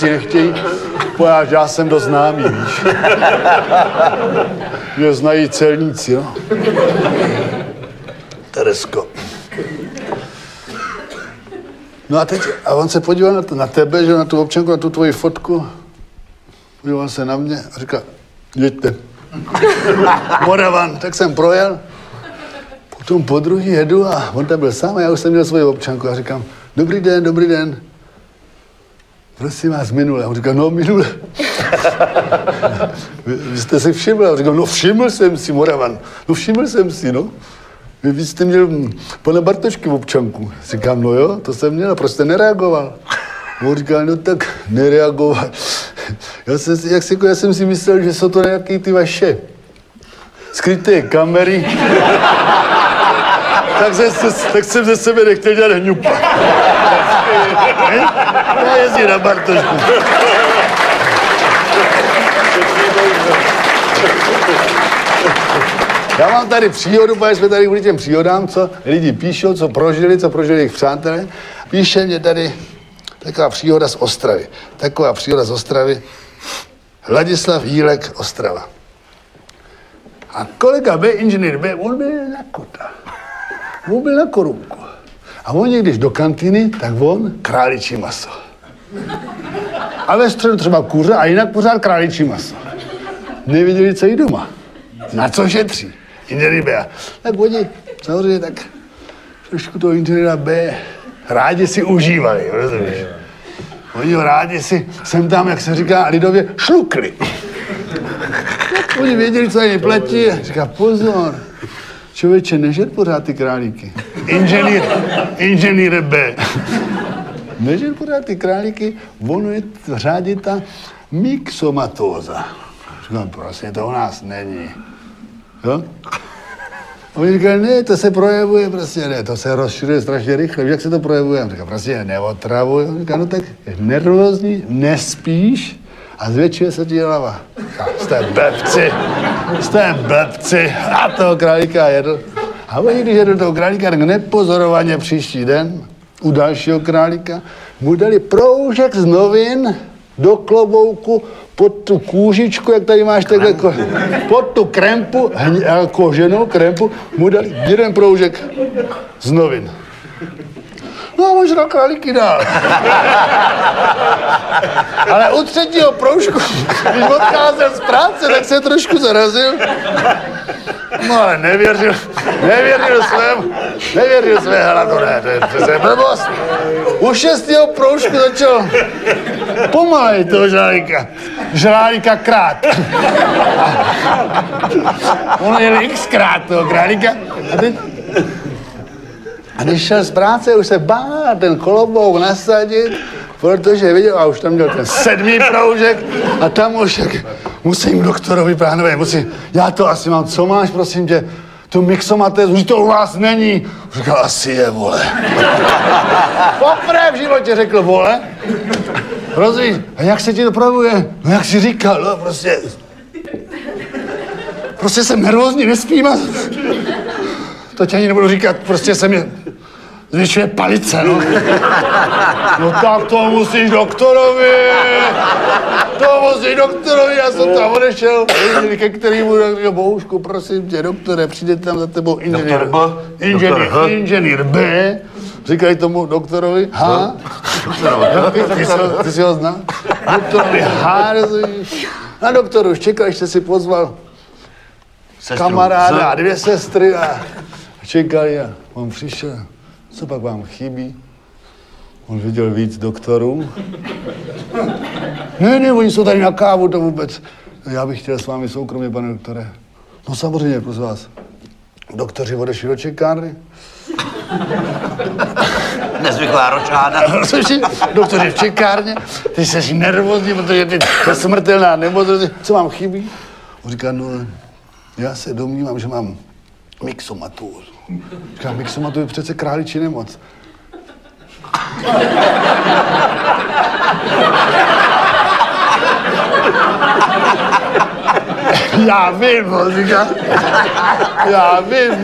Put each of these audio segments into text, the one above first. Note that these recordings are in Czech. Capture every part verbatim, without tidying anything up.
celníci nechtějí, pojáž, já jsem dost známý, víš. Že znají celníci, no. Teresko. No a teď, a on se podíval na, to, na tebe, že na tu občanku, na tu tvoji fotku, podíval se na mě a říkal, jeďte. Moravan, tak jsem projel. Potom po druhý jedu a on tam byl sám a já už jsem měl svoji občanku a říkám, dobrý den, dobrý den. Prosím vás, minule. A on říkal, no minule. vy, vy jste si všiml? A on říkal, no všiml jsem si, Moravan. No všiml jsem si, no. Vy, vy jste měl pana Bartošky v občanku. Říkám, no jo, to jsem měl, a proč jste nereagoval? A on říkal, no tak nereagoval. Já jsem, si, jak si, já jsem si myslel, že jsou to nějaký ty vaše skryté kamery. tak, se, tak jsem ze sebe nechtěl dělat hňupa. Já jezdí na Bartošku. Já mám tady příhodu, protože jsme tady kvůli těm příhodám, co lidi píšou, co prožili, co prožili jejich přátelé. Píše mě tady taková příhoda z Ostravy. Taková příhoda z Ostravy. Ladislav Jílek, Ostrava. A kolega B, inženýr B, on byl na kota. On byl na korunku. A on když do kantýny, tak on králičí maso. A ve středu třeba kuře a jinak pořád králičí maso. Nevěděli, co jí doma. Na co šetří? Inženýr B. Tak oni, samozřejmě tak trošku toho inženýra B rádi si užívali, rozumíš? Oni ho rádi si sem tam, jak se říká lidově, šlukli. Oni věděli, co jim platí a říká, pozor, člověče, nežer pořád ty králíky. Inženýr, inženýr B. Nežer pořád ty králíky, ono je řádí ta myxomatóza. Říkám, prostě to u nás není. Jo? A oni říkají, ne, to se projevuje, prostě ne, to se rozšiřuje strašně rychle. Víš, jak se to projevuje? Říká, prostě neotravuje. Říká, no tak nervózní, nespíš a zvětšuje se ti hlava. Říká, jste blbci, jste blbci. A toho králíka jedl. A oni, když jedl toho králíka, tak nepozorovaně příští den u dalšího králíka mu dali proužek z novin do klobouku pod tu kůžičku, jak tady máš takhle, ko, pod tu krempu, koženou krempu, mu dali jeden proužek z novin. No a možná králíky dál. Ale u třetího proužku, když odcházel z práce, tak se trošku zarazil. No ale nevěřil, nevěřil svému, nevěřil své hladu, ne, to je přece blbost. U šestého proužku začal pomalej toho žrálíka, žrálíka krát. On jel xkrát toho králíka. A teď, a když šel z práce, už se bál ten kolobouk nasadit, protože viděl, a už tam měl ten sedmý proužek a tam už jak musím k doktorovi, pánové, musím, já to asi mám, co máš, prosím tě, tu myxomatézu, už to u vás není. Říkal, asi je, vole. Poprvé v životě řekl, vole. Rozumíš, a jak se ti to projevuje? No jak jsi říkal, no prostě, prostě jsem nervózní, nespím a to tě ani nebudu říkat, prostě se mě zvyšuje palice, no. No tak to musíš doktorovi, to musíš doktorovi, já jsem tam odešel, ke kterému řekl, Bohušku, prosím tě, doktore, přijde tam za tebou inženýr, inženýr, inženýr B, říkají tomu doktorovi, H, ty, ty si ho zná, doktorovi H, na doktoru už čekal, ještě si pozval kamaráda a dvě sestry a čekali a on přišel. Co pak vám chybí? On viděl víc doktorů. Ne, ne, oni jsou tady na kávu, to vůbec. Já bych chtěl s vámi soukromě, pane doktore. No samozřejmě, prosím vás. Doktoři odešli do čekárny. Nezvyklá ročáda. Doktoři v čekárně, ty jsi nervózní, protože ty je smrtelná nemoc. Co vám chybí? On říká, no, já se domnívám, že mám myxomatózu. Říkám, myxomatózu je přece králičí nemoc. Já vím, on říká. Já vím.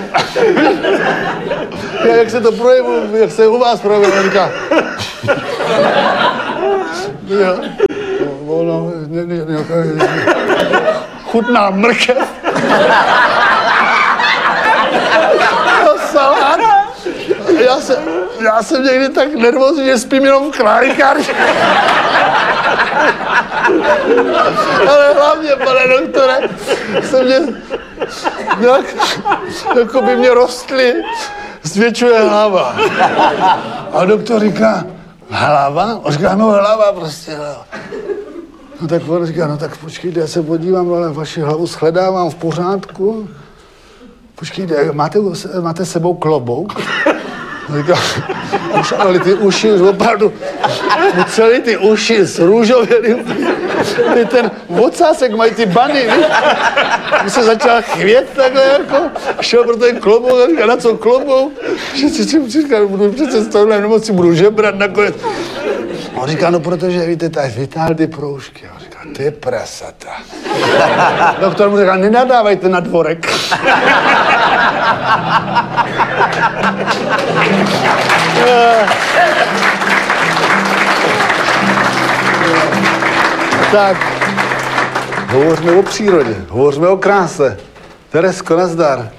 Jak se to projevuje, jak se u vás projevuje, on říká. Jo. ono, ne, ne, ne, chutná mrkev. Salát. Já jsem, já jsem někdy tak nervózní, že spím jenom v králíkárně. Ale hlavně, pane doktore, se mě, jak, jako by mě rostly, zvětšuje hlava. A doktor říká, hlava? On říká, no hlava, prostě hlava. No tak on říká, no tak počkejte, já se podívám, ale vaši hlavu shledávám v pořádku. Počkejte, máte, máte s sebou klobouk? Říká, už, ale ty uši už opravdu, celý ty uši zrůžověly. Ty ten ocásek mají ty bany, víš? Když se začal chvět takhle jako, šel pro ten klobouk a říká, na co klobouk? Říká, budu přece z tohle nemoci, budu žebrat nakonec. On říká, no protože, víte, tak vytáhl ty proužky. On říká, ty prasata. Doktor mu říká, nenadávajte na dvorek. Tak, hovořme o přírodě, hovořme o kráse. Teresko, nazdar.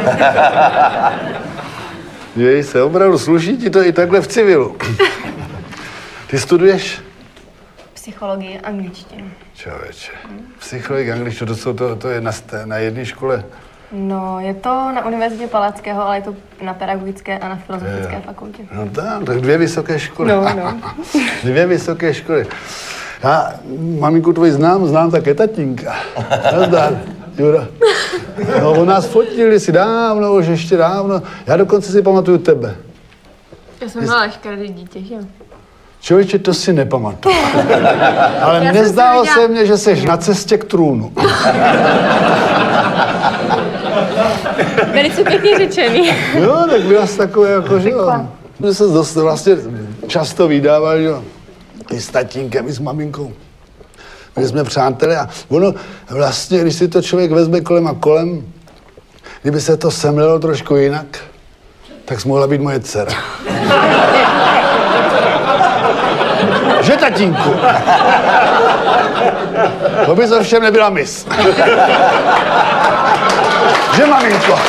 Jej se, opravdu sluší ti to i takhle v civilu. Ty studuješ? Psychologii a angličtinu. Člověče, psychologii, angličtinu, to, jsou, to, to je na, na jedné škole? No, je to na Univerzitě Palackého, ale je to na pedagogické a na filozofické je. fakultě. No tak, tak dvě vysoké školy. No, no. Dvě vysoké školy. Já maminku tvoji znám, znám také tatínka. Nazdar, Jura. No, on nás fotili si dávno, už ještě dávno. Já dokonce si pamatuju tebe. Já jsem malá škaredý dítě, že jo? Člověče, to si nepamatuju. Ale Já nezdálo jsem se mně, že jsi na cestě k trůnu. Velice pěkně řečený. Jo, tak byla jsi takové jako, že jo. Že se dost vlastně často vydával, že jo. I s tatínkem, i s maminkou. My jsme přátelé a ono vlastně, když si to člověk vezme kolem a kolem, kdyby se to semlelo trošku jinak, tak jsi mohla být moje dcera. Že, tatínku? To bys ovšem nebyla mis. Že, maminko?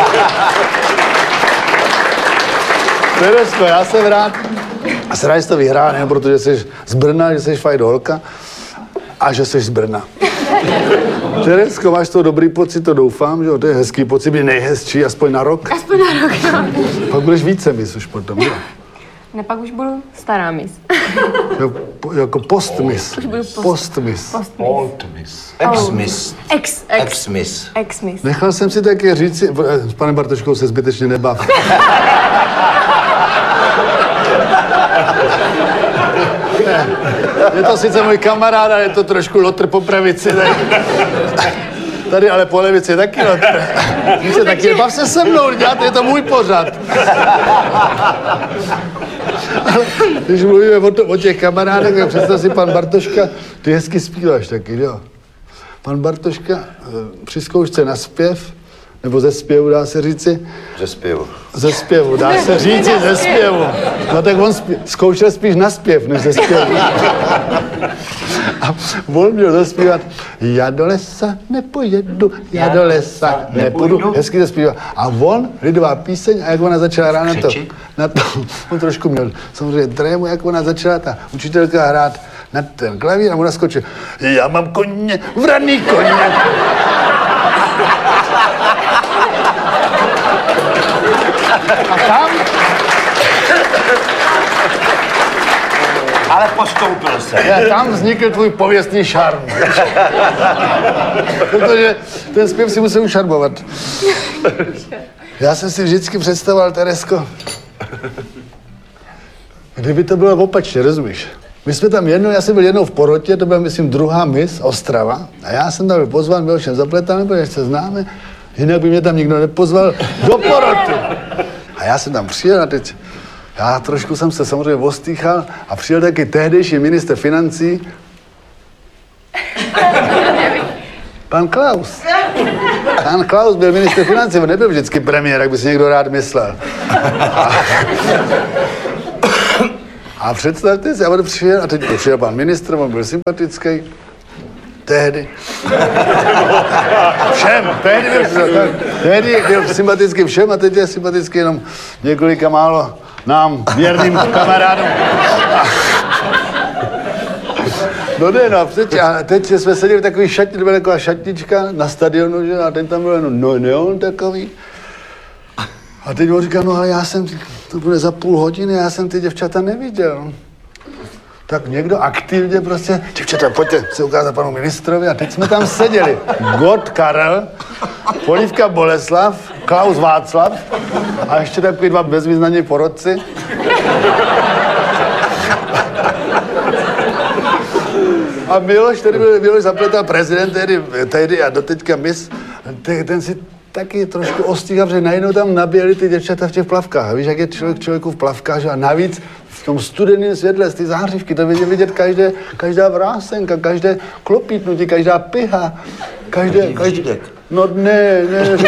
Teresko, já jsem rád. A jsem rád, že to vyhrál, nejen protože jsi z Brna, že jsi fajn holka a že jsi z Brna. Teresko, máš to dobrý pocit, to doufám, že jo? To je hezký pocit, být nejhezčí, aspoň na rok. Aspoň na rok, no. Pak budeš více mis už potom, jo? Ne, pak už budu stará mis. Jo, po, jako postmis. Už budu post. Postmis. Postmis. Old miss. Ex-miss. Ex, ex, Ex-miss. ex-mis. Nechal jsem si také říct, s panem Bartoškou se zbytečně nebav. Je to sice můj kamarád, ale je to trošku lotr po pravici. Tady, tady ale po levici je taky lotr. Víte, taky bav se se mnou, děláte, je to můj pořad. Ale když mluvíme o, to, o těch kamarádech, tak představ si, pan Bartoška, ty hezky zpíváš taky, jo? Pan Bartoška při zkoušce na zpěv, nebo ze zpěvu, dá se říci? Ze zpěvu. Ze zpěvu, dá se říci ze zpěvu. No tak on spí, zkoušel spíš na zpěv, než ze zpěvu. A on měl zaspívat, já do lesa nepojedu, já do lesa nepůjdu. Hezky zaspíval. A on, lidová píseň, a jak ona začala hrát na to, na to, on trošku měl samozřejmě trému, jak ona začala ta učitelka hrát na ten klavír a ona skočil, já mám koně, vraný koně. A tam? Ale postoupil se. Já, tam vznikl tvůj pověstný šarm. Protože ten zpěv si musel šarmovat. Já jsem si vždycky představoval, Teresko, kdyby to bylo opačně, rozumíš? My jsme tam jednou, já jsem byl jednou v porotě, to byla, myslím, druhá mis, Ostrava, a já jsem tam byl pozván, byl všem zapletan, protože se známe, jinak by mě tam nikdo nepozval do poroty. A já jsem tam přijel a teď, já trošku jsem se samozřejmě ostýchal a přijel taky tehdejší ministr financí, pan Klaus. Pan Klaus byl ministr financí, on nebyl vždycky premiér, jak by si někdo rád myslel. A, A představte si, a on přijel, a teď přijel pan ministr, on byl sympatický. Tehdy. Všem, tehdy byl, tehdy byl sympatický všem a teď je sympatický jenom několika málo nám, věrným kamarádům. No ne, no, teď, a teď jsme seděli v takový šatni, to byla taková šatnička na stadionu, že, a ten tam byl jenom no, neon takový. A teď on říká, no ale já jsem, to bude za půl hodiny, já jsem ty děvčata neviděl. Tak někdo aktivně prostě, děvčata, pojďte se ukázat panu ministrovi a teď jsme tam seděli. Gott Karel, Polívka Boleslav, Klaus Václav a ještě takový dva bezvýznaní porodci. A Miloš, který byl, Miloš Zapletal prezident tehdy, tehdy a doteďka mis, ten si taky trošku ostříhal, že najednou tam naběhli ty děvčata v těch plavkách. A víš, jak je člověk člověku v plavkách, a navíc v tom studeném světle z ty zářivky, to vidět, vidět každé, každá vrásenka, každé klopítnutí, každá piha, každé, každý... No ne, ne, ne.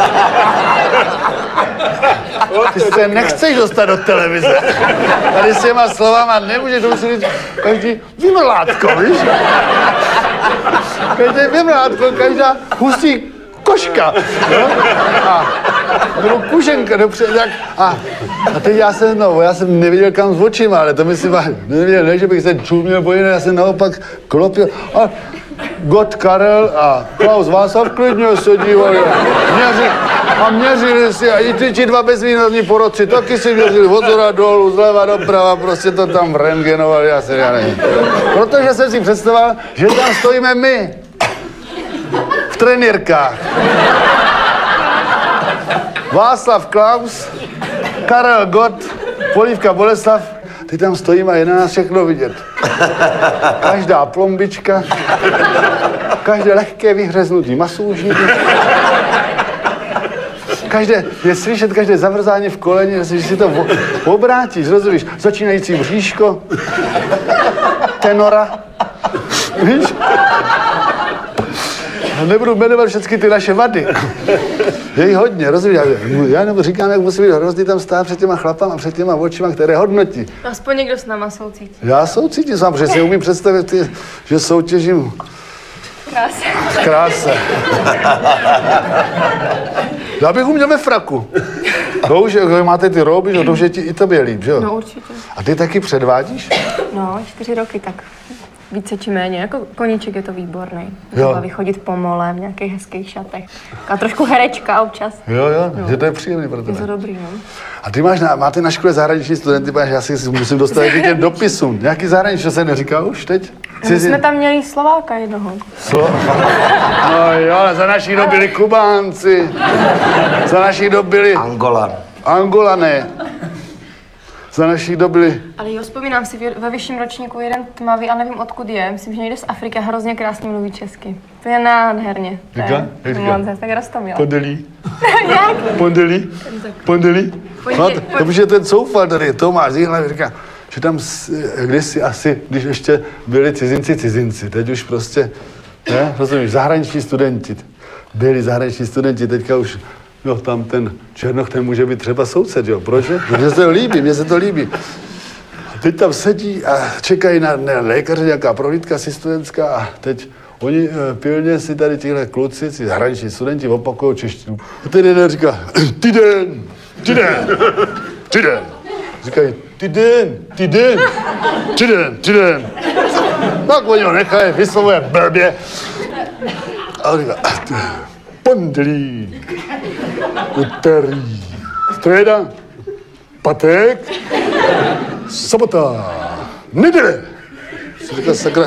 Ty se nechceš dostat do televize. Tady s těma slovama nemůžeš, to musí říct každý vymrlátko, víš? Každé vymrlátko, každá husí koška, jo? A, nebo kuženka, dobře, tak, a, a teď já jsem, no, já jsem neviděl kam s očima, ale to myslím, neviděl, ne, že bych se čuměl bojený, já jsem naopak klopil, a Gott Karel a Klaus Václav klidně se dívali, měři, a měřili si, a i ty, ti dva bezvýznamní porodci, taky si měřili od zhora dolů, zleva doprava, prostě to tam rentgenovali, já se, já nevím. Protože jsem si představoval, že tam stojíme my. V trenýrkách. Václav Klaus, Karel Gott, Polívka Boleslav, ty tam stojíme a je na nás všechno vidět. Každá plombička, každé lehké vyhřeznutí masoužníky, každé, je slyšet každé zavrzání v koleni, že si to obrátíš, rozumíš? Začínající bříško, tenora, víš? Nebudu jmenovat všechny ty naše vady. Je jich hodně, rozumíš? Já nebo říkám, jak musí být hrozný tam stát před těma chlapama, před těma očima, které hodnotí. Aspoň někdo s náma soucítí. Já soucítím sám, protože si umím představit, ty, že soutěžím. Krása. Krása. Já bych uměl ve fraku. To už, jak máte ty rouby, to už je ti i tobě líp, že jo? No určitě. A ty taky předvádíš? No, čtyři roky tak. Více či méně, jako koníček je to výborný. Jo. Třeba vychodit po mole v nějakých hezkých šatech. A trošku herečka občas. Jo, jo, No. že to je příjemný pro tebe. Je to dobrý, no. A ty máš na, máte na škole zahraniční studenty, máš, já si musím dostat k těm dopisům. Nějaký zahraniční, to se neříká už teď? My jsme tam měli Slováka jednoho. Co? No jo, ale za naší doby byli Kubánci. Za naší doby byli Angola. Angolané. Za naší doby. Ale jo, vzpomínám si ve vyšším ročníku jeden tmavý, a nevím odkud je. Myslím, že někde z Afriky, hrozně krásně mluví česky. To je nádherně. To je- Říká? Jak říká? Moc, tak Rostomila. Pondelí. Jak? Pondelí. Pondelí. Pojď, No, pojď. to protože ten soufal tady, Tomáš Zíhla, říká, že tam s- kdysi asi, když ještě byli cizinci, cizinci, teď už prostě, ne, rozumíš, zahraniční studenti, byli zahraniční studenti, teďka už, jo, tam ten Černoch, ten může být třeba soused, jo, proč ne? Mně se to líbí, mně se to líbí. A teď tam sedí a čekají na, na lékaře, nějaká prohlídka si studentská a teď oni e, pilně si tady tihle kluci, si zahraniční studenti opakují češtinu. A ten jeden říká, týden, týden, týden. Říkají, týden, týden, týden, týden. Tak oni ho nechají, vyslovuje blbě. A on říká, pondělí, úterý, středa, pátek, sobota, neděle. Si říká, sakra.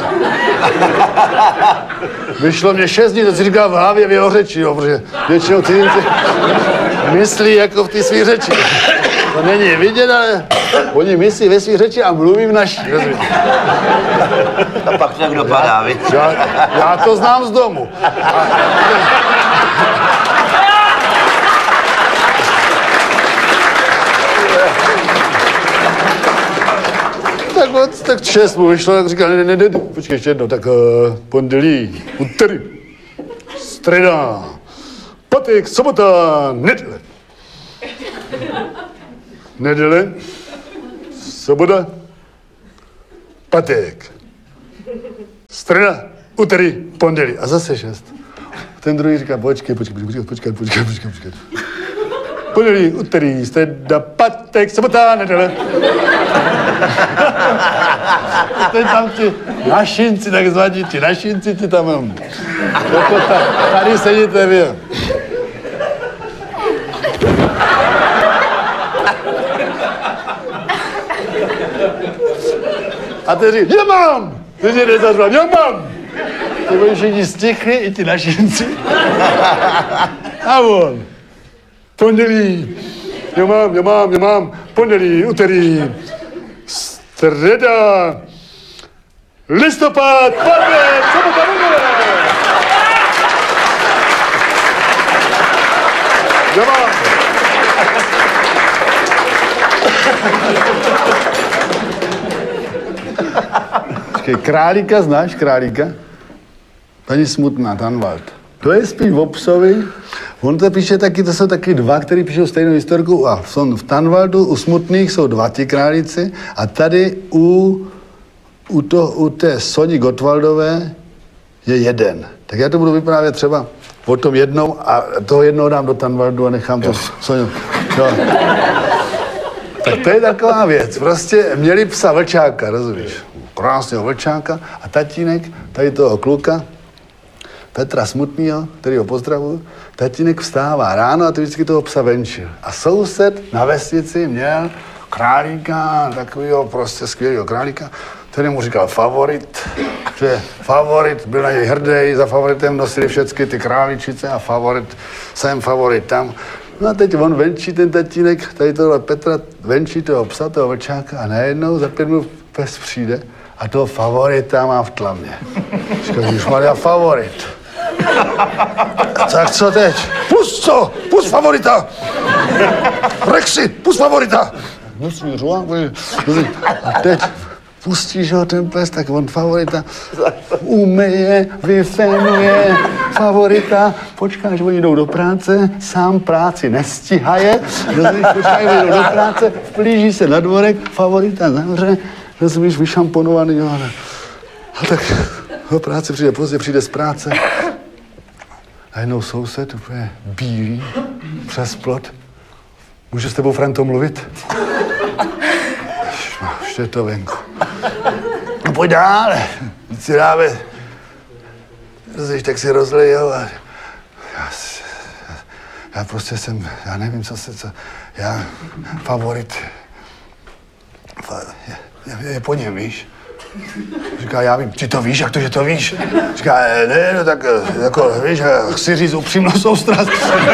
Vyšlo mě šest dní, to si říká v hlavě v jeho řeči, jo, protože většinou cizinci myslí jako v té svý řeči. To není vidět, ale oni myslí ve svý řeči a mluví v naší, rozumíš? A pak to tak dopadá, víš? Já, já to znám z domu. A, tak, od, tak šest mu vyšlo, tak říkal, ne, ne, ne, ne, počkej ještě jednou, tak uh, pondělí, úterý, středa, pátek, sobota, neděle. Neděle, sobota, Patek. Streda, úterý, pondělí. A zase šest. Ten druhý říká, počkej, počkej, počkej, počkej, počkej, počkej, počkej. Pondělí, úterý, středa, pátek, sobota, neděle. Teď tam ti našinci, takzvaní, ti našinci ti tam mám. Jako ta, tady sedíte vy. A ty říkáš, já mám! Ty říkáš, nezařval, já mám! Ty budeš všichni stichli, i ti našinci. A on. Pondělí, já mám, já mám, já mám. Pondělí, úterý, středa, listopad, pátek, sobota, neděle. Já mám. Králíka znáš, králíka? Paní Smutná, Tanvald. To je spíš o psovi. On to píše taky, to jsou taky dva, kteří píšou stejnou historku. A v Tanvaldu u Smutných jsou dva ti králíci a tady u, u, to, u té Soni Gottwaldové je jeden. Tak já to budu vyprávět třeba o tom jednou a toho jednoho dám do Tanvaldu a nechám to Soniu. No. Tak to je taková věc. Prostě měli psa vlčáka, rozumíš? Krásného vlčáka a tatínek tady toho kluka, Petra Smutnýho, který ho pozdravuju, tatínek vstává ráno a ty vždycky toho psa venčil. A soused na vesnici měl králíka, takového prostě skvělého králíka, který mu říkal favorit, že favorit, byl na něj hrdý, za favoritem nosili všechny ty králičice a favorit, jsem favorit tam. No a teď on venčí ten tatínek, tady tohle Petra venčí toho psa, toho vlčáka a najednou za pět minut pes přijde a toho favorita má v tlamě. Říká, ježišmarja, favorit. Tak co teď? Pust co? Pust favorita! Rexy, pust favorita! A teď pustíš ho ten pes, tak on favorita umyje, vyfénuje, favorita, počkáš, oni jdou do práce, sám práci nestíhaje, počkáš, oni jdou do práce, vplíží se na dvorek, favorita zavře, rozumíš, vyšamponovaný, jo, a tak do práce přijde pozdě, přijde z práce. A jednou soused, úplně bílý, přes plot. Můžu s tebou, Franto, mluvit? Ještě je to venku. No pojď dál, víc si dáme. Rozumíš, tak si rozlej, jo. A já, já prostě jsem, já nevím, co se, co, já, favorit, fa, je, je po něm, víš? Říká, já vím, ty to víš, jak to, že to víš? Říká, ne, no tak, jako, víš, chci říct upřímnou soustrast.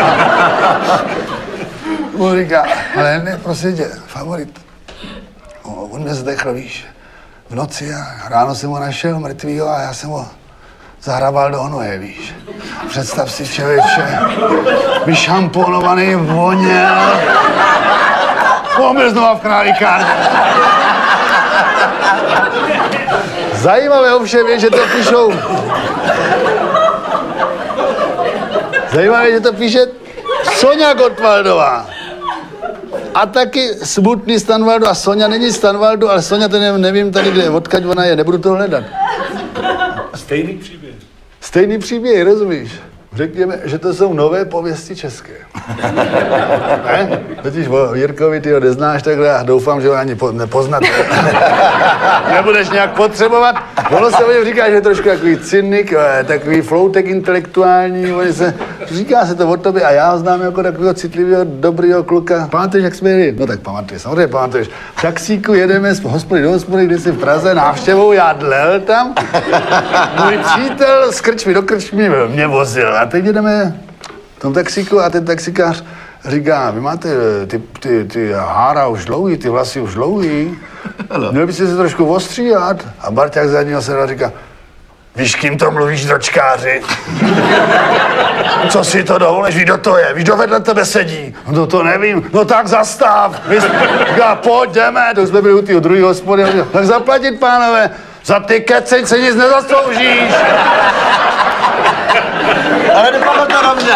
On říká, ale ne, prosím tě, favorit. On mě zdechl, víš, v noci a ráno jsem ho našel mrtvýho a já jsem ho zahrabal do hnoje, víš. Představ si, člověče, vyšamponovaný, voněl. On byl znova v králíkárně. Zajímavé ovšem je, že to píšou. Zajímavé, že to píše Sonja Gottwaldová. A taky Smutný z Tanvaldu a Sonja není z Tanvaldu, ale Sonja to nevím, nevím tady kde, odkud ona je, nebudu to hledat. Stejný příběh. Stejný příběh, rozumíš? Řekněme, že to jsou nové pověsti české. Ne? Totiž o Jirkovi ty ho neznáš takhle a doufám, že ho ani po, nepoznáte. Nebudeš nějak potřebovat. Ono se o něm říká, že je trošku takový cynik, takový floutek intelektuální. Se, říká se to o tobě a já ho znám jako takového citlivého, dobrýho kluka. Pamatuješ, jak jsme jeli? No tak pamatuješ, samozřejmě pamatuješ. V taxíku jedeme z hospody do hospody, když jsi v Praze návštěvou, já dlel tam. Můj přítel z krčmy do krčmy mě vozil. A teď jdeme v tom taxíku a ten taxikář říká, vy máte ty, ty, ty hára už dlouhý, ty vlasy už dlouhý, měl byste se trošku ostříhat. A Barťák z zadního sedla říká, víš, kým to mluvíš, dročkáři? Co si to dovolíš, víš, kdo to je, víš, kdo vedle tebe sedí? No to nevím, no tak zastav. Říká, pojď, jdeme, to jsme byli u tého druhého hospody, tak zaplatit, pánové, za ty keceň se nic nezasloužíš. Ale dopadlo to dobře.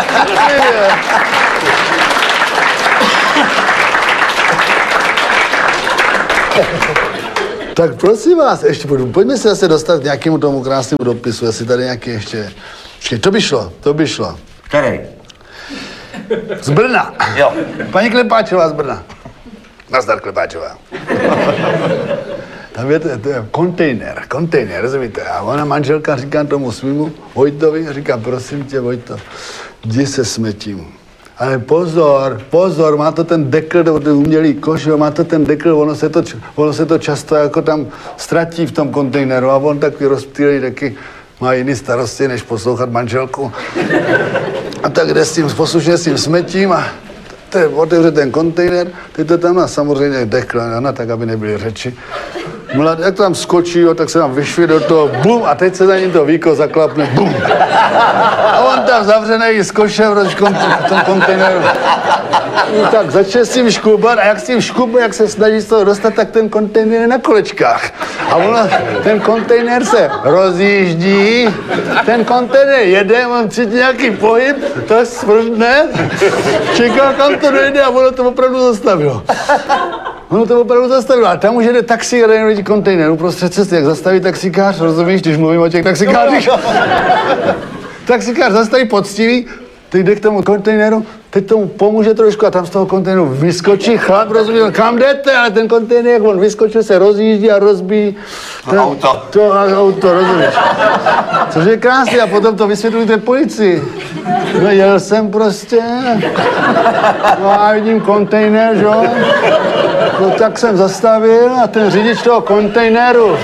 Tak prosím vás, ještě pojďme, pojďme se zase dostat k nějakému tomu krásnému dopisu, jestli tady nějaký ještě... Počkej, to by šlo, to by šlo. Který? Z Brna. Jo. Paní Klepáčová z Brna. Nazdar, Klepáčová. Tam je to, to je kontejner, kontejner, rozumíte? A ona manželka říká tomu svýmu Vojtovi, říká, prosím tě, Vojto, jdi se smetím. Ale pozor, pozor, má to ten dekl, nebo ten umělý koš, jo, má to ten dekl, ono se to, ono se to často jako tam ztratí v tom kontejneru a on takový rozptýlej taky má jiný starosti, než poslouchat manželku. A tak jde s tím, poslušně s tím smetím a te, otevře ten kontejner, teď to tam má samozřejmě dekl, no, tak aby nebyly řeči. Mlad, jak tam skočí, jo, tak se tam vyšví do toho, bum, a teď se za ním to víko zaklapne, bum. A on tam zavřený s košem v tom kontejneru. No, tak začne s tím škubat a jak s tím škubu, jak se snaží z toho dostat, tak ten kontejner je na kolečkách. A ono, ten kontejner se rozjíždí, ten kontejner jede, on cítí nějaký pohyb, to smrdne, čeká, kam to dojde a ono to opravdu zastavilo. Ono to opravdu zastavilo. A tam už jede taxi, jeden lidí kontejner uprostřed cesty, jak zastaví taxikář, rozumíš, když mluvím o těch taxikářích. Taxikář zastaví poctivý, teď jde k tomu kontejneru, teď tomu pomůže trošku a tam z toho kontejneru vyskočí chlap, rozumíš, kam jdete, ale ten kontejner, jak on vyskočil, se rozjíždí a rozbíjí. To auto. To auto, rozumíš. Což je krásné a potom to vysvětlujte policii. No jel jsem prostě, no a vidím kontejner, že jo. No tak jsem zastavil a ten řidič toho kontejneru.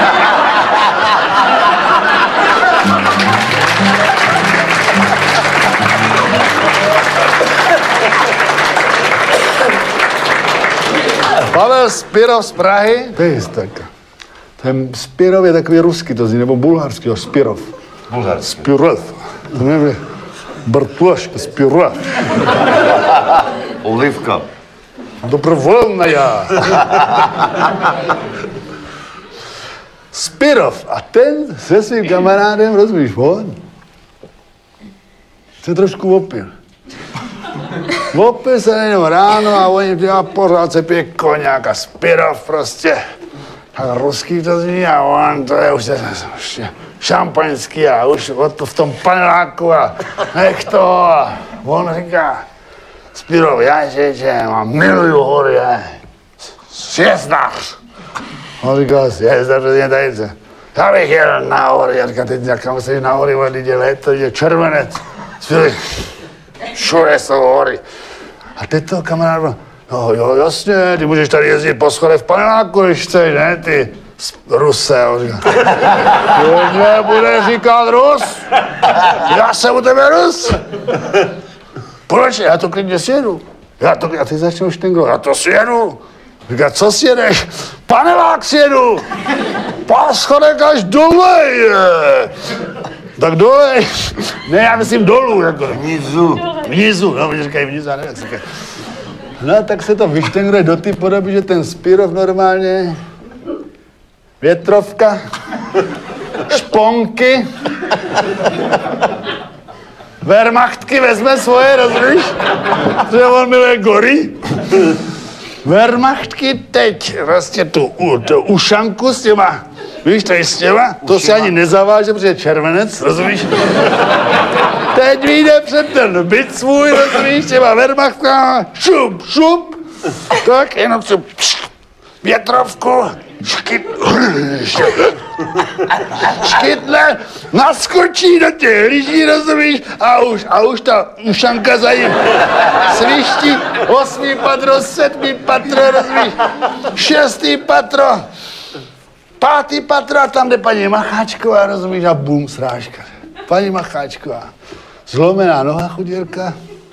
Pavel Spirov z Prahy. To je tak. Ten Spirov je takový ruský, to zní, nebo bulharský, jo, Spirov. Bulharský. Spirov. To nevím, Bartoška, Spirov. Olivka. Dobrovolná já. Spirov. A ten se svým kamarádem, rozumíš, on se trošku opil. Opil se jenom ráno a oni dělá pořád se pije koněk a Spirov prostě. A ruský to zní a on to je už, už šampaňský a už v tom paneláku a nech to. A on říká, Spirov, já že, že mám miluju hory, já. Sjezdař. On říká, sjezdař, přesně tady se. Já bych jel na hory, já říkám, teď někam se na hory, teď je léto, je červenec. Spirov, všude jsou hory. A teď to kamarád byl, no jo, jasně, ty můžeš tady jezdit po schodech v paneláku, když chceš, ne, ty Ruse. On říká, nebude říkat Rus, já jsem u tebe Rus. Proč? Já to klidně sjedu. Já to, a ty začneš štenglo, já to sjedu. Říká, co sjedeš? Panelák sjedu. Po schodech až dolej. Tak dolej. Ne, já myslím dolů. Jako. Vnizu. Vnizu, no, oni říkají vnizu, já nevím, jak se říkají. No, tak se to vyštengruje do té podoby, že ten Spirov normálně, větrovka, šponky, Wehrmachtky vezme svoje, rozumíš? Že on miluje gory. Wehrmachtky teď vlastně tu, tu ušanku s těma, víš, tady s těma, to si ani nezaváže, protože je červenec, rozumíš? Teď vyjde před ten byt svůj, rozumíš, těma Wehrmachtkama, šup, šup, tak jenom si větrovku, škyt, škytne, naskočí do těch lyží, rozumíš, a už, a už ta ušanka za ním sviští, osmý patro, sedmý patro, rozumíš, šestý patro, pátý patro, a tam jde paní Macháčková, rozumíš, a bum, srážka. Paní Macháčková, zlomená noha, chuděrka,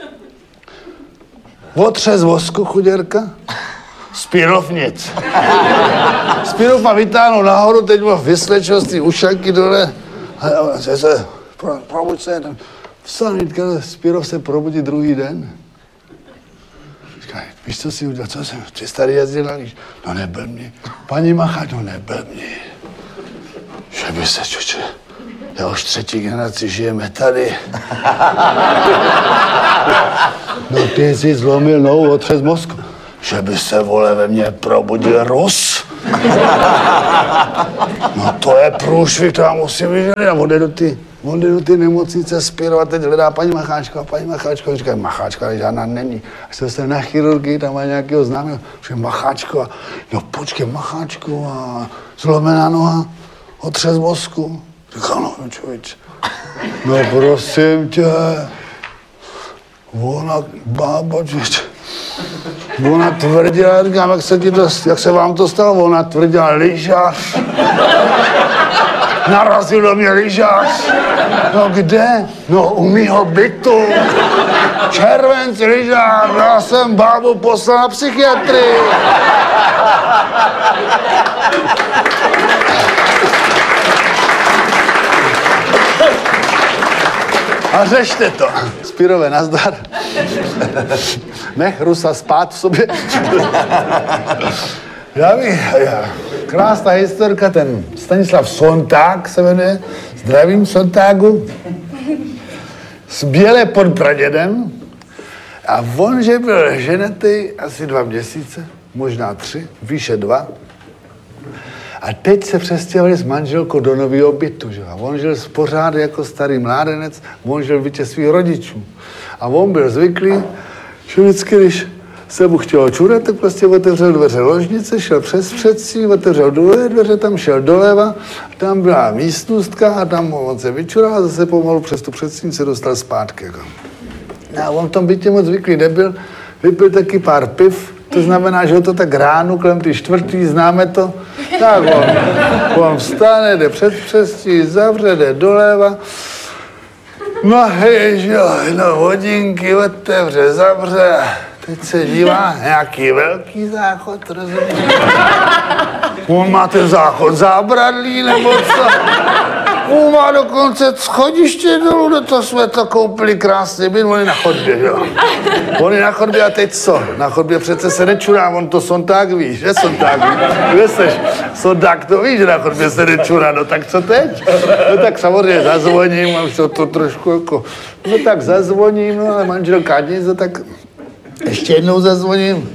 otřes vosku, chuděrka, Spirov nic. Spirov má vytáhnout nahoru, teď má vyslečil z té ušanky dole. A, a se, se, pro, probuď se, vstal, Spirov se probudí druhý den. Říká, víš, co si udělal, co jsem, ty starý jezdil na líž. No neblbni. Paní Macháč, no neblbni. Že by se, čoče, já už třetí generaci žijeme tady. No ty jsi zlomil nohu, otřes mozku. Že by se, vole, ve mně probudil Rus. No to je průšvih, to já musím vyžadat. A on jde do ty, on jde do ty nemocnice Spiro a teď hledá paní Macháčka, paní Macháčka. Říká, Macháčka, ale žádná není. Až se dostane na chirurgii, tam má nějakého známého. Říká, Macháčko, no počkej, Macháčko a zlomená noha, otřes mozku. Říká, no člověč, no prosím tě, ona, bába, člověč. Ona tvrdila, říkám, jak se, ti to, jak se vám to stalo? Ona tvrdila, lyžař. Narazil do mě lyžař. No kde? No u mýho bytu. Červenci lyžař, já jsem bábu poslal na psychiatrii. A řešte to. Spirové, nazdar. Nech Rusa spát v sobě. Já bych, já, krásná historka, ten Stanislav Sonták se jmenuje, zdravím Sontágu, z Bělé pod Pradědem. A on, že byl ženatý asi dva měsíce, možná tři, výše dva. A teď se přestěhovali s manželkou do nového bytu, že? A on žil pořád jako starý mládenec, on žil v bytě svých rodičů. A on byl zvyklý, že vždycky, když se mu chtělo čurat, tak prostě otevřel dveře ložnice, šel přes předsí, otevřel druhé dveře, tam šel doleva, tam byla místnostka a tam on se vyčural a zase pomalu přes tu předsí se dostal zpátky. Jako. A on v tom bytě moc zvyklý nebyl, vypil taky pár piv, to znamená, že ho to tak ráno, kolem ty čtvrtý, známe to, tak on, on vstane, jde před předstí, zavře, jde doleva, no hej, jo, no hodinky otevře, zavře, teď se dívá, nějaký velký záchod, rozumíš? On má ten záchod zábradlý, nebo co? On má dokonce schodiště dolů, do toho jsme to koupili krásně, byt, on je na chodbě, jo. On je na chodbě a teď co? Na chodbě přece se nečurá, on to Sonták ví, že Sonták ví? Kde seš? Sonták to ví, že na chodbě se nečurá, no tak co teď? No tak samozřejmě zazvoním, a už to, to trošku jako, no tak zazvoním, no ale manželka nic, no tak ještě jednou zazvoním.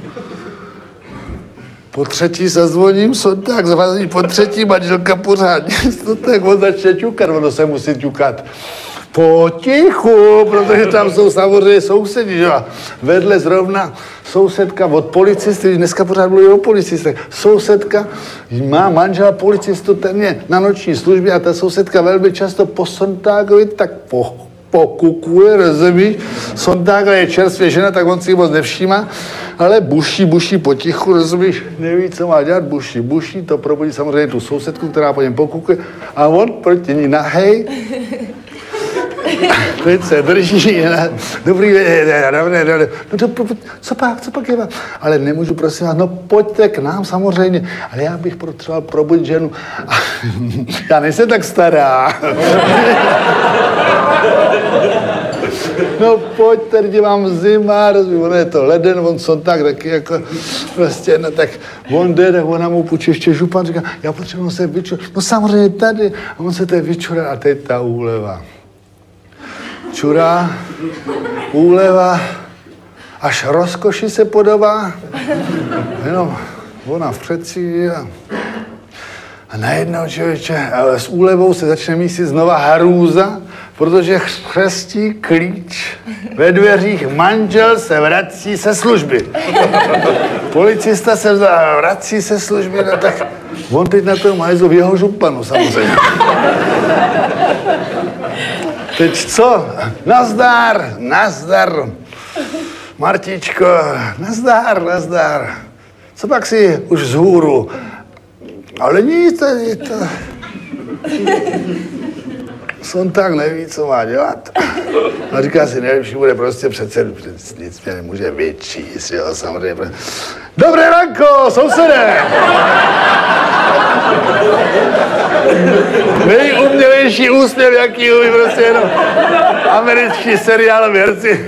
Po třetí zazvoním, Sonták zvazí, po třetí manželka pořád nic, no tak on začne ťukat, ono se musí ťukat potichu, protože tam jsou samozřejmě sousedi, že? A vedle zrovna sousedka od policisty, dneska pořád mluví o policistech, sousedka má manžela policistu, ten je na noční službě a ta sousedka velmi často po Sontákovi tak po pokukuje, rozumíš? Sontága je čerstvě žena, tak on si ji moc nevšímá, ale buší, buší potichu, rozumíš? Neví, co má dělat, buší, buší, to probudí samozřejmě tu sousedku, která po něm pokukuje a on proti ní nahej. Teď se drží, ne? Dobrý, dobré, dobré, no to, co pak, co pak je vám? Ale nemůžu, prosím vás, no pojďte k nám samozřejmě, ale já bych potřeboval probudit ženu. Já nejsem tak stará. No pojďte, lidi, mám zima, rozumím, ono je to leden, on Sonták taky jako prostě, no tak on jde, tak ona mu půjče ještě župan, říká, já potřebuji se vyčurat, no samozřejmě tady, a on se tady vyčurá a teď ta úleva. Čurá, úleva, až rozkoši se podobá, jenom ona v předsí a, a najednou člověče, ale s úlevou se začne mísit znova hrůza, protože chřestí klíč ve dveřích, manžel se vrací se služby. Policista se vrací se služby, no tak on teď na tom hajzlu v jeho županu samozřejmě. Teď co? Nazdar, nazdar. Martičko, nazdar, nazdar. Co pak si už z hůru? Ale nic, je to... Sonták neví, co má dělat. A říká si, nejlepší bude prostě přece, nic mě nemůže vyčíst, jo, samozřejmě. Dobré ranko, sousede! Nejumělejší úsměv, jaký umí prostě jenom američtí seriáloví herci.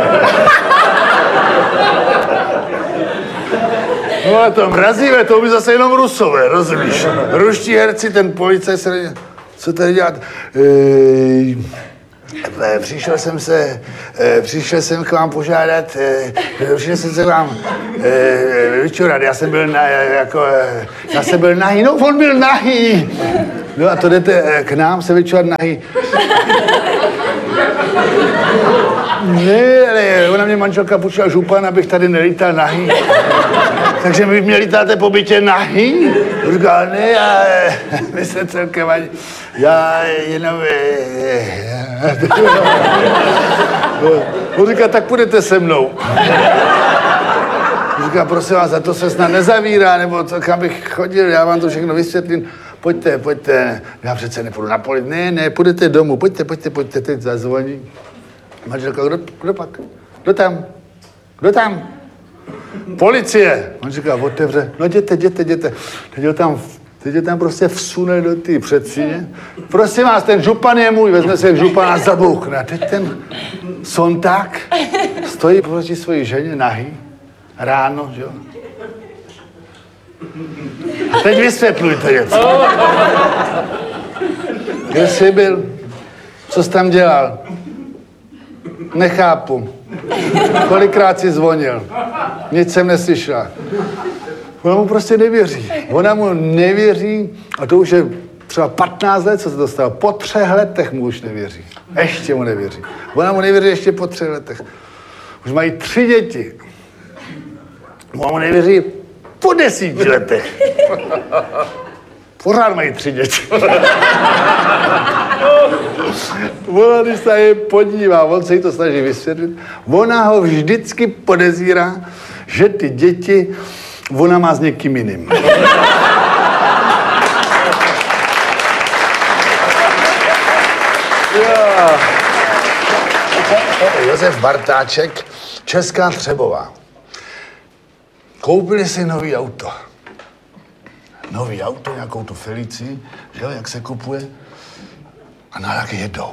No a to mrazivé, to umí zase jenom Rusové, rozumíš? Ruští herci, ten policajt se... Co tady dělat? Ej, Eh, Přišel jsem se, eh, přišel jsem k vám požádat, eh, přišel jsem se k vám eh, vyčurat, já jsem byl na, jako, eh, já jsem byl nahý, no on byl nahý. No a to jdete eh, k nám se vyčurat nahý. Ne, ale ona mě manželka počula župan, abych tady nelítal nahý. Takže vy mě lítáte po bytě nahý? Říkal, ne, já, my se celkem ani, já jenom, on říká, tak půjdete se mnou. Říká, prosím vás, za to se snad nezavírá, nebo co, kam bych chodil, já vám to všechno vysvětlím. Pojďte, pojďte, já přece nepůjdu na poli, ne, ne, půjdete domů, pojďte, pojďte, pojďte, teď zazvoní. Manželka, kdo, kdo pak? Kdo tam? Kdo tam? Policie! On říká, otevře, no jděte, jděte, jděte. Teď ho tam, teď ho tam prostě vsune do té předsíně. Prosím vás, ten župan je můj, vezme se župana a zabouchne. A teď ten sonták stojí proti svojí ženě nahý, ráno, že jo? A teď vysvětlujte něco. Kde jsi byl? Co jsi tam dělal? Nechápu. Kolikrát jsi zvonil? Nic jsem neslyšela. Ona mu prostě nevěří. Ona mu nevěří a to už je třeba patnáct let, co se to stalo. Po třech letech mu už nevěří. Ještě mu nevěří. Ona mu nevěří ještě po třech letech. Už mají tři děti. Ona mu nevěří po desíti letech. Pořád mají tři děti. Ona, když se je podívá, on se jí to snaží vysvětlit, ona ho vždycky podezírá, že ty děti ona má s někým jiným. Josef Bartáček, Česká Třebová. Koupili si nový auto. Nový auto, nějakou tu Felicii, že jo, jak se kupuje. A na jak jedou.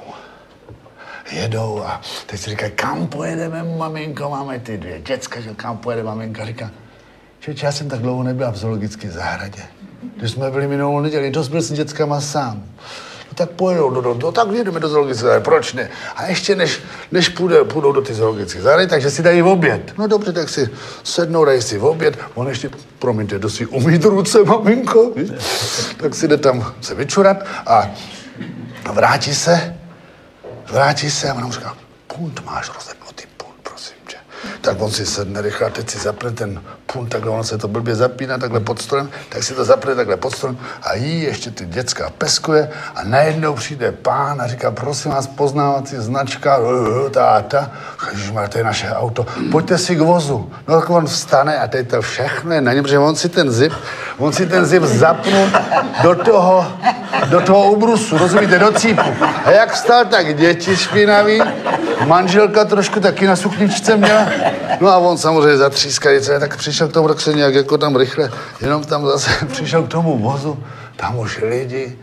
Jedou a teď si říkají, kam pojedeme, maminko, máme ty dvě děcka, že kam pojede maminka. Říká, čeče, já jsem tak dlouho nebyla v zoologické zahradě. Když jsme byli minulou neděli, dost byl s dětskama sám. No tak pojedou, do, do, do, tak jedeme do zoologické zahrady, proč ne? A ještě než, než půjde, půjdou do ty zoologické zahrady, takže si dají oběd. No dobře, tak si sednou, dají si oběd. On ještě, promiňte, jdu si umýt ruce, maminko. Víš? Tak si jde tam se vyčurat a vrátí se, vrátí se a ona mu říká, punt máš rozepnutý, punt, prosím tě. Tak on si sedne rychle a teď si zapne ten punt, takhle ono se to blbě zapíná takhle pod stolem, tak si to zapne takhle pod stolem a jí ještě ty děcka peskuje a najednou přijde pán a říká, prosím vás, poznávací značka, ta a ta. Ježišmar, to je naše auto, pojďte si k vozu. No tak on vstane a teď to všechno je na něm, protože on si ten zip, on si ten zip zapnul do toho, do toho ubrusu, rozumíte, do cípu. A jak vstal, tak děti špinaví, manželka trošku taky na sukničce měla, no a on samozřejmě zatřískaný, tak přišel k tomu, tak se nějak jako tam rychle, jenom tam zase přišel k tomu vozu, tam už lidi.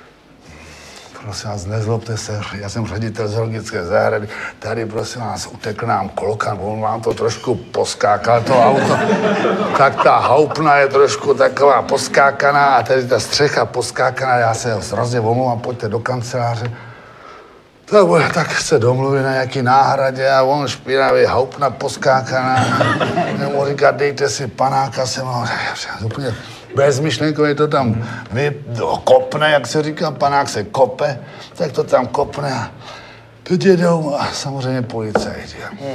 Prosím vás, nezlobte se, já jsem ředitel zoologické zahrady, tady prosím vás utekl nám klokan, on vám to trošku poskákal, to auto, tak ta houpna je trošku taková poskákaná a tady ta střecha poskákaná, já se hrozně omlouvám, pojďte do kanceláře. Tak, tak se domluví na nějaký náhradě a on špinavý, houpna poskákaná, mu říká, dejte si panáka sem, úplně bezmyšlenkově to tam vy, kopne, jak se říká, panák se kope, tak to tam kopne a teď jedou a samozřejmě policajti.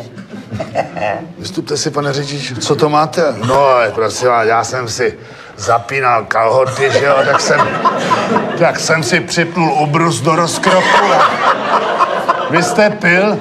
Vystupte si, pane řidič, co to máte? No, prosím vás, já jsem si zapínal kalhoty, že jo, tak jsem, tak jsem si připnul ubrus do rozkroku. Vy jste pil?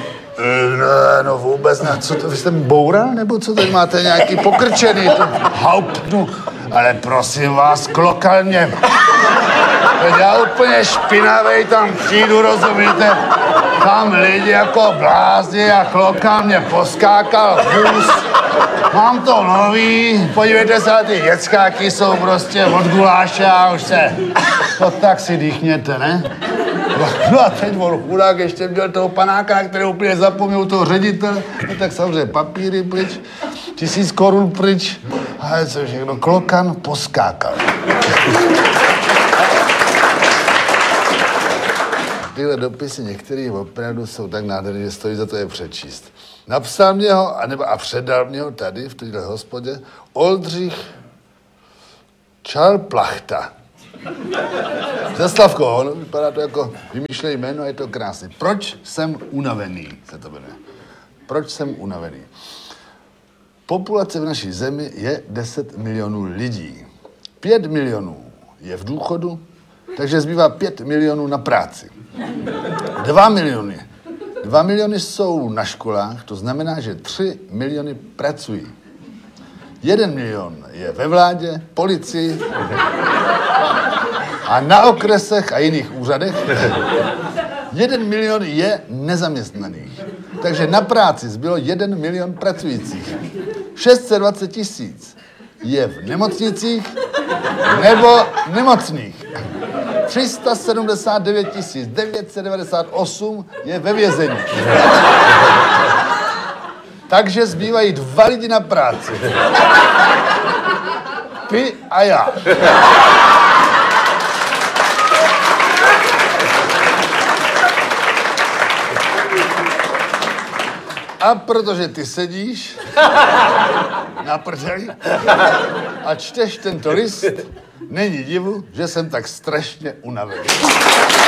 Ne, no vůbec ne. Co to, vy jste boural, nebo co tady máte nějaký pokrčený? Hauptnu. Ale prosím vás, klokal mě. Teď já úplně špinavej tam přijdu, rozumíte? Tam lidi jako blázni a klokal mě poskákal vůz. Mám to nový, podívejte se, ty děckáky jsou prostě od guláše a už se, to tak si dýchněte, ne? No a teď on chudák ještě měl toho panáka, na kterého úplně zapomněl toho ředitele, no tak samozřejmě papíry pryč, tisíc korun pryč, a co všechno, klokan poskákal. tyhle dopisy některé opravdu jsou tak nádherné, že stojí za to je přečíst. Napsal mě ho a, nebo, a předal mě ho tady v téhle hospodě Oldřich Čalplachta. Ze Slavkoho, no, vypadá to jako vymýšlej jméno a je to krásný. Proč jsem unavený, se to jmenuje. Proč jsem unavený? Populace v naší zemi je deset milionů lidí. pět milionů je v důchodu, takže zbývá pět milionů na práci. dva miliony. dva miliony jsou na školách, to znamená, že tři miliony pracují. jeden milion je ve vládě, policii a na okresech a jiných úřadech. jeden milion je nezaměstnaných. Takže na práci zbylo jeden milion pracujících. šest set dvacet tisíc je v nemocnicích nebo nemocných. tři sta sedmdesát devět tisíc devět set devadesát osm je ve vězení. Takže zbývají dva lidi na práci. Ty a já. A protože ty sedíš na prdeli a čteš tento list, není divu, že jsem tak strašně unavený.